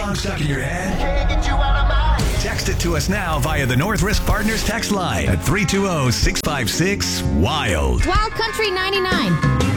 song stuck in your head? Can't get you out of my head. Text it to us now via the North Risk Partners text line at 320-656-WILD. Wild Country 99.